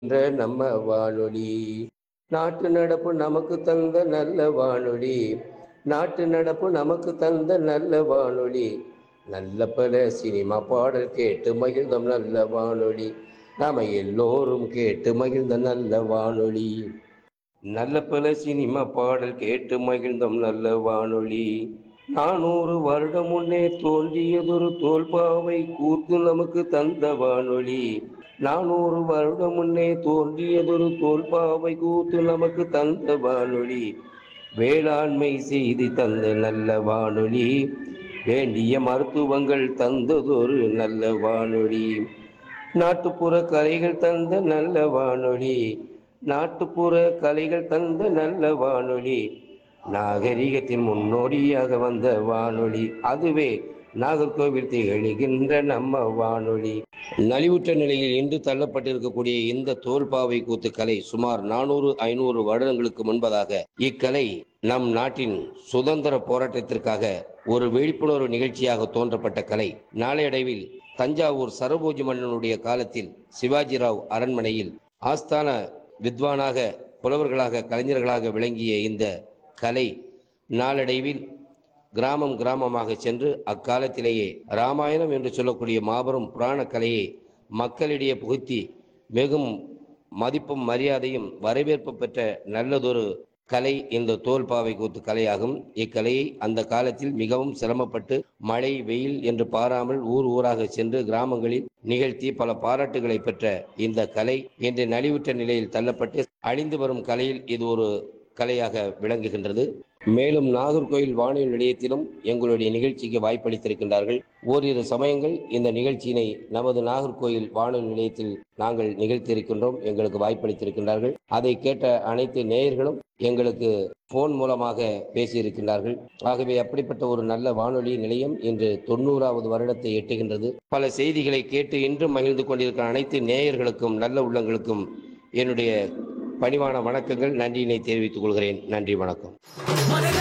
என்ற நம்ம வானொலி. நாட்டு நடப்பு நமக்கு தந்த நல்ல வானொலி. நாட்டு நடப்பு நமக்கு தந்த நல்ல வானொலி. நல்ல பல சினிமா பாடல் கேட்டு மகிழ்ந்தோம் நல்ல வானொலி. நாம எல்லோரும் கேட்டு மகிழ்ந்த நல்ல வானொலி. நல்ல பல சினிமா பாடல் கேட்டு மகிழ்ந்தோம் நல்ல வானொலி. 400 வருடம் முன்னே தோன்றியதொரு தோல்பாவை கூத்து நமக்கு தந்த வானொலி. 400 வருடம் முன்னே தோன்றியதொரு தோல்பாவை கூத்து நமக்கு தந்த வானொலி. வேளாண்மை செய்தி தந்த நல்ல வானொலி. வேண்டிய மருத்துவங்கள் தந்ததொரு நல்ல வானொலி. நாட்டுப்புற கலைகள் தந்த நல்ல வானொலி. நாட்டுப்புற கலைகள் தந்த நல்ல வானொலி. நாகரிகத்தின் முன்னோடியாக வந்த வானொலி. அதுவே நாகர்கோவில் திகழ்கின்ற நம்ம வானொலி. நலிவுற்ற நிலையில் இன்று தள்ளப்பட்டிருக்கக்கூடிய இந்த தோல்பாவை கூத்து கலை சுமார் 400-500 வருடங்களுக்கு முன்பதாக இக்கலை நம் நாட்டின் சுதந்திர போராட்டத்திற்காக ஒரு விழிப்புணர்வு நிகழ்ச்சியாக தோன்றப்பட்ட கலை. நாளடைவில் தஞ்சாவூர் சரபோஜி மன்னனுடைய காலத்தில் சிவாஜிராவ் அரண்மனையில் ஆஸ்தான வித்வானாக, புலவர்களாக, கலைஞர்களாக விளங்கிய இந்த கலை நாளடைவில் கிராமம் கிராமமாக சென்று அக்காலத்திலேயே ராமாயணம் என்று சொல்லக்கூடிய மாபெரும் புராண கலையை மக்களிடையே புகுத்தி மிகவும் மதிப்பும் மரியாதையும் வரவேற்பு பெற்ற நல்லதொரு கலை இந்த தோல்பாவை கூத்து கலையாகும். இக்கலையை அந்த காலத்தில் மிகவும் சிரமப்பட்டு மழை வெயில் என்று பாராமல் ஊர் ஊராக சென்று கிராமங்களில் நிகழ்த்தி பல பாராட்டுகளை பெற்ற இந்த கலை இன்று நலிவுற்ற நிலையில் தள்ளப்பட்டு அழிந்து வரும் கலையில் இது ஒரு கலையாக விளங்குகின்றது. மேலும் நாகர்கோவில் வானொலி நிலையத்திலும் எங்களுடைய நிகழ்ச்சிக்கு வாய்ப்பளித்திருக்கின்றார்கள். ஓரிரு சமயங்கள் இந்த நிகழ்ச்சியினை நமது நாகர்கோவில் வானொலி நிலையத்தில் நாங்கள் நிகழ்த்தியிருக்கின்றோம். எங்களுக்கு வாய்ப்பளித்திருக்கின்றார்கள். அதை கேட்ட அனைத்து நேயர்களும் எங்களுக்கு போன் மூலமாக பேசியிருக்கின்றார்கள். ஆகவே அப்படிப்பட்ட ஒரு நல்ல வானொலி நிலையம் இன்று 90வது வருடத்தை எட்டுகின்றது. பல செய்திகளை கேட்டு இன்றும் மகிழ்ந்து கொண்டிருக்கிற அனைத்து நேயர்களுக்கும் நல்ல உள்ளங்களுக்கும் என்னுடைய பணிவான வணக்கங்கள், நன்றியினை தெரிவித்துக் கொள்கிறேன். நன்றி, வணக்கம்.